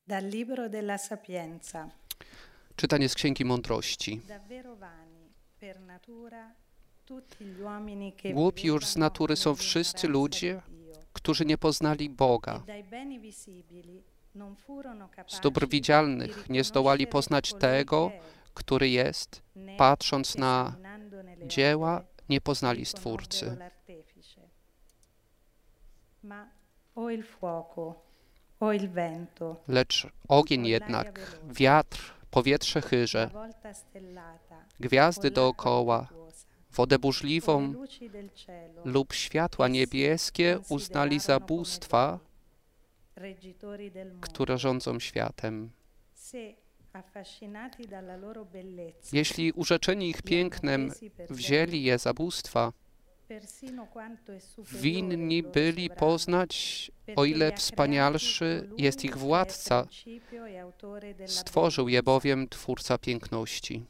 Dal libro della Sapienza. Czytanie z Księgi Mądrości. Głupi już z natury są wszyscy ludzie, którzy nie poznali Boga. Z dóbr widzialnych nie zdołali poznać tego, który jest, patrząc na dzieła, nie poznali Stwórcy. Lecz ogień jednak, wiatr, powietrze chyże, gwiazdy dookoła, wodę burzliwą lub światła niebieskie uznali za bóstwa, które rządzą światem. Jeśli urzeczeni ich pięknem wzięli je za bóstwa, winni byli poznać, o ile wspanialszy jest ich władca, stworzył je bowiem Twórca piękności.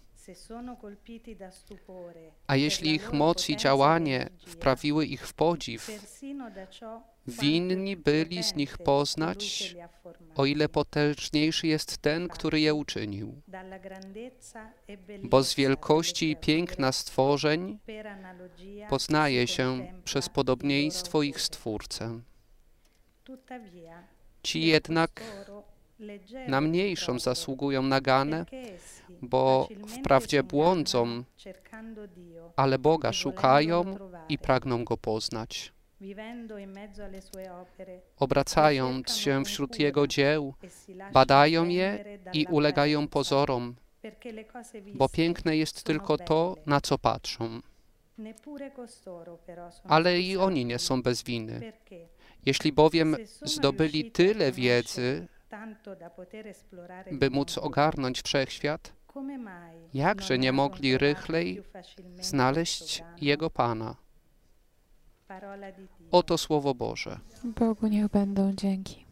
A jeśli ich moc i działanie wprawiły ich w podziw, winni byli z nich poznać, o ile potężniejszy jest ten, który je uczynił. Bo z wielkości i piękna stworzeń poznaje się przez podobieństwo ich Stwórcę. Ci jednak na mniejszą zasługują naganę, bo wprawdzie błądzą, ale Boga szukają i pragną Go poznać. Obracając się wśród Jego dzieł, badają je i ulegają pozorom, bo piękne jest tylko to, na co patrzą. Ale i oni nie są bez winy. Jeśli bowiem zdobyli tyle wiedzy, by móc ogarnąć wszechświat, jakże nie mogli rychlej znaleźć Jego Pana? Oto Słowo Boże. Bogu niech będą dzięki.